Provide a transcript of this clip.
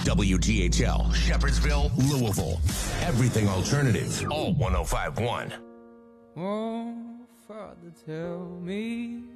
WTHL, Shepherdsville, Louisville. Everything alternative. All 105.1. Oh, Father, tell me